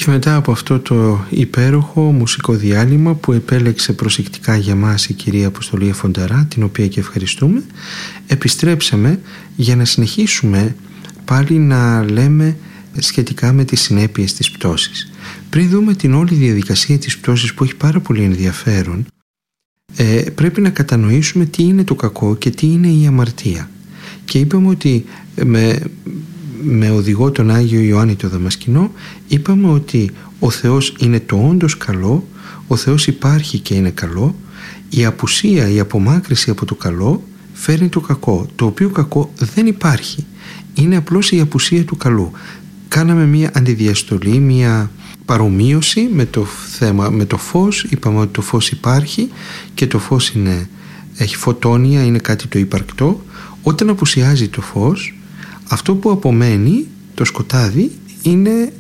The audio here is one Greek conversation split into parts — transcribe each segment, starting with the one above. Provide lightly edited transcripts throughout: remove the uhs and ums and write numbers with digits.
Και μετά από αυτό το υπέροχο μουσικό διάλειμμα που επέλεξε προσεκτικά για μας η κυρία Αποστολή Φονταρά, την οποία και ευχαριστούμε, επιστρέψαμε για να συνεχίσουμε πάλι να λέμε σχετικά με τις συνέπειες της πτώσης. Πριν δούμε την όλη διαδικασία της πτώσης, που έχει πάρα πολύ ενδιαφέρον, πρέπει να κατανοήσουμε τι είναι το κακό και τι είναι η αμαρτία. Και είπαμε ότι με οδηγό τον Άγιο Ιωάννη το Δαμασκηνό, είπαμε ότι ο Θεός είναι το όντως καλό, ο Θεός υπάρχει και είναι καλό, η απουσία, η απομάκρυση από το καλό φέρνει το κακό, το οποίο κακό δεν υπάρχει, είναι απλώς η απουσία του καλού. Κάναμε μία αντιδιαστολή, μία παρομοίωση με το θέμα, με το φως. Είπαμε ότι το φως υπάρχει και το φως έχει φωτόνια, είναι κάτι το υπαρκτό. Όταν απουσιάζει το φως, αυτό που απομένει, το σκοτάδι, είναι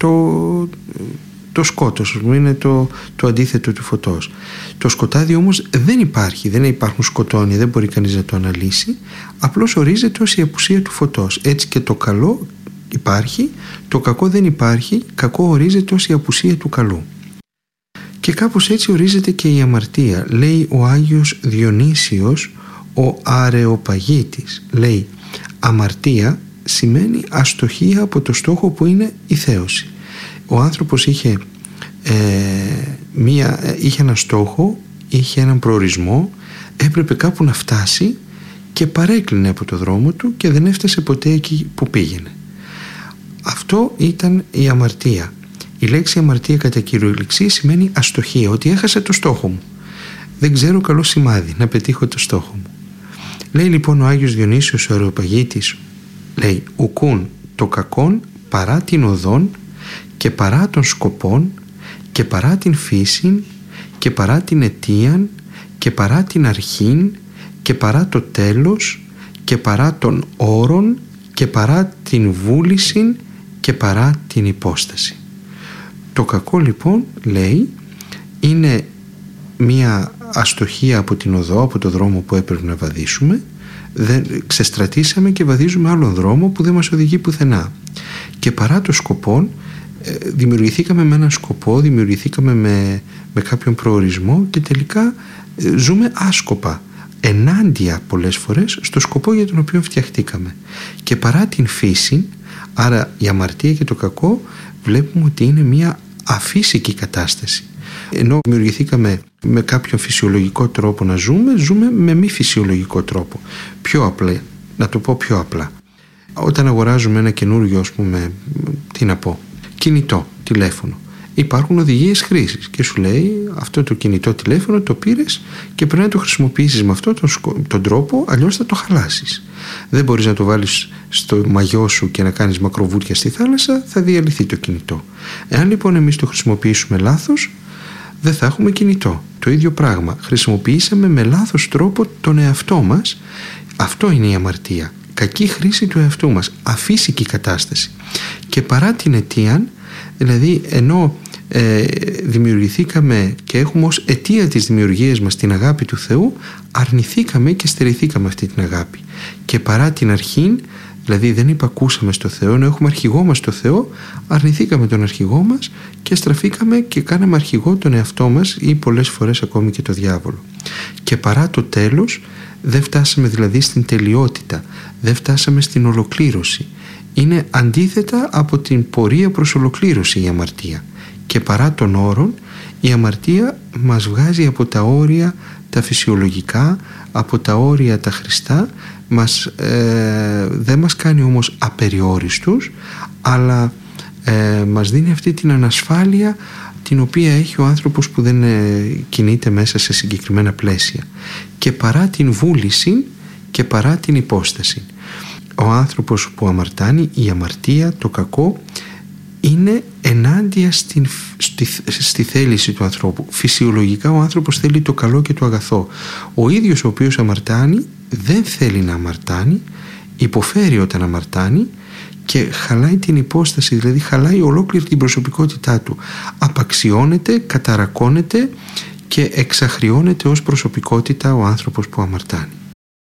το σκότος, είναι το αντίθετο του φωτός. Το σκοτάδι όμως δεν υπάρχει, δεν υπάρχουν σκοτώνια, δεν μπορεί κανείς να το αναλύσει, απλώς ορίζεται ως η απουσία του φωτός. Έτσι και το καλό υπάρχει, το κακό δεν υπάρχει, κακό ορίζεται ως η απουσία του καλού. Και κάπως έτσι ορίζεται και η αμαρτία. Λέει ο Άγιος Διονύσιος ο Αρεοπαγίτης, λέει, αμαρτία σημαίνει αστοχία από το στόχο που είναι η θέωση. Ο άνθρωπος είχε ένα στόχο, είχε έναν προορισμό, έπρεπε κάπου να φτάσει και παρέκλεινε από το δρόμο του και δεν έφτασε ποτέ εκεί που πήγαινε. Αυτό ήταν η αμαρτία. Η λέξη αμαρτία κατά κυριολεξία σημαίνει αστοχία, ότι έχασα το στόχο μου. Δεν ξέρω καλό σημάδι να πετύχω το στόχο μου. Λέει λοιπόν ο Άγιος Διονύσιος ο Αρεοπαγίτης, λέει, ουκούν το κακόν παρά την οδόν και παρά των σκοπών και παρά την φύσιν και παρά την αιτίαν και παρά την αρχήν και παρά το τέλος και παρά των όρων και παρά την βούλησιν και παρά την υπόσταση. Το κακό λοιπόν, λέει, είναι μία αστοχία από την οδό, από το δρόμο που έπρεπε να βαδίσουμε. Ξεστρατήσαμε και βαδίζουμε άλλον δρόμο που δεν μας οδηγεί πουθενά. Και παρά το σκοπό, δημιουργηθήκαμε με έναν σκοπό, δημιουργηθήκαμε με κάποιον προορισμό και τελικά ζούμε άσκοπα, ενάντια πολλές φορές στο σκοπό για τον οποίο φτιαχτήκαμε. Και παρά την φύση, άρα η αμαρτία και το κακό, βλέπουμε ότι είναι μια αφύσικη κατάσταση. Ενώ δημιουργηθήκαμε με κάποιον φυσιολογικό τρόπο να ζούμε με μη φυσιολογικό τρόπο. Πιο απλά, να το πω πιο απλά. Όταν αγοράζουμε ένα καινούριο, ας πούμε, κινητό, τηλέφωνο, υπάρχουν οδηγίες χρήσης και σου λέει αυτό το κινητό τηλέφωνο το πήρες και πρέπει να το χρησιμοποιήσεις με αυτόν τον τρόπο, αλλιώς θα το χαλάσεις. Δεν μπορείς να το βάλεις στο μαγιό σου και να κάνεις μακροβούρια στη θάλασσα, θα διαλυθεί το κινητό. Εάν λοιπόν εμείς το χρησιμοποιήσουμε λάθος, δεν θα έχουμε κινητό. Το ίδιο πράγμα. Χρησιμοποιήσαμε με λάθος τρόπο τον εαυτό μας. Αυτό είναι η αμαρτία. Κακή χρήση του εαυτού μας. Αφύσικη κατάσταση. Και παρά την αιτίαν, δηλαδή ενώ δημιουργηθήκαμε και έχουμε ως αιτία της δημιουργίας μας την αγάπη του Θεού, αρνηθήκαμε και στερηθήκαμε αυτή την αγάπη. Και παρά την αρχήν, δηλαδή δεν υπακούσαμε στο Θεό, ενώ έχουμε αρχηγό μας το Θεό, αρνηθήκαμε τον αρχηγό μας και στραφήκαμε και κάναμε αρχηγό τον εαυτό μας ή πολλές φορές ακόμη και το διάβολο. Και παρά το τέλος, δεν φτάσαμε δηλαδή στην τελειότητα, δεν φτάσαμε στην ολοκλήρωση. Είναι αντίθετα από την πορεία προς ολοκλήρωση η αμαρτία. Και παρά των όρων, η αμαρτία μας βγάζει από τα όρια τα φυσιολογικά, από τα όρια τα χρηστά, δεν μας κάνει όμως απεριόριστους, αλλά μας δίνει αυτή την ανασφάλεια την οποία έχει ο άνθρωπος που δεν κινείται μέσα σε συγκεκριμένα πλαίσια. Και παρά την βούληση και παρά την υπόσταση. Ο άνθρωπος που αμαρτάνει, η αμαρτία, το κακό, είναι ενάντια στη θέληση του ανθρώπου. Φυσιολογικά ο άνθρωπος θέλει το καλό και το αγαθό. Ο ίδιος ο οποίος αμαρτάνει δεν θέλει να αμαρτάνει, υποφέρει όταν αμαρτάνει και χαλάει την υπόσταση, δηλαδή χαλάει ολόκληρη την προσωπικότητά του. Απαξιώνεται, καταρακώνεται και εξαχριώνεται ως προσωπικότητα ο άνθρωπος που αμαρτάνει.